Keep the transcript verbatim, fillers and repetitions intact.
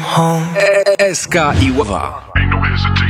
home. S K I W A. Ain't no hesitation.